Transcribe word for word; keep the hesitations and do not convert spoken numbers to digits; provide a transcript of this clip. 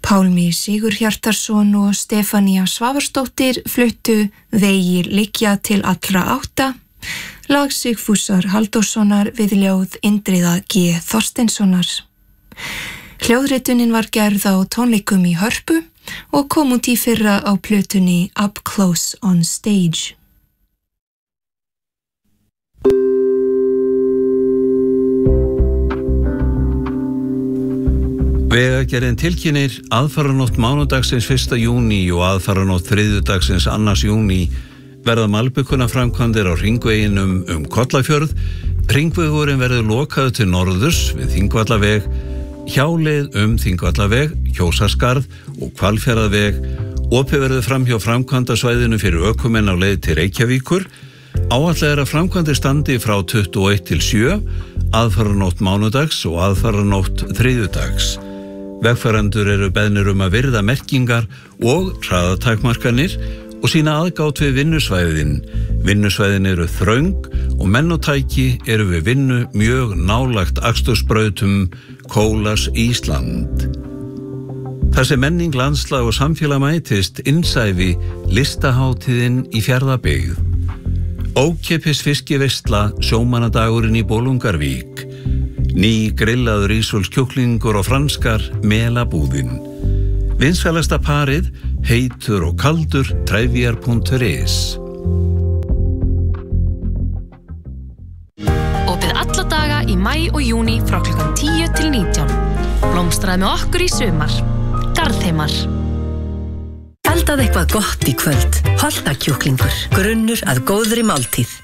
Pálmi Sigurhjartarson og Stefanía Svavarsdóttir fluttu Vegir liggja til allra átta, lag Sigfúsar Halldórssonar við ljóð Indriða G. Þorsteinssonar. Hljóðritunin var gerð á tónleikum í Hörpu og kom út í fyrra á plötunni Up Close on Stage. Vegagerðin tilkynnir aðfaranótt mánudagsins fyrsta júní og aðfaranótt þriðjudagsins annars júní verða malbikuna framkvæmdir á hringveginum um Kollafjörð. Hringvegurinn verður lokaður til norðurs við Þingvallaveg, hjáleið um Þingvallaveg, Kjósarskarð og Hvalfjarðarveg. Opið verður fram hjá framkvæmdasvæðinu fyrir ökumenn á leið til Reykjavíkur. Áætlað er að framkvæmdir standi frá tuttugu og eitt til sjö, aðfaranótt mánudags og aðfaranótt þriðjudags. Vegfarendur eru beðnir um að virða merkingar og hraðatakmarkanir og sína aðgát við vinnusvæðin. Vinnusvæðin eru þröng og menn og tæki eru við vinnu mjög nálagt akstursbrautum Kólas Ísland. Þar sem menning, landslag og samfélag mætist innsæfi listahátíðin í Fjarðabyggð. Ókeypis fiskiveisla sjómannadagurinn í Bolungarvík. Ný grillaður ísólskjúklingur og franskar melabúðin. Vinsælasta parið heitur og kaldur trefjar punktur is. Opið alla daga í maí og júní frá klukkan tíu til nítján. Blómstraði með okkur í sumar. Garðheimar. Eldað eitthvað gott í kvöld. Holtakjúklingur, grunnur að góðri máltíð.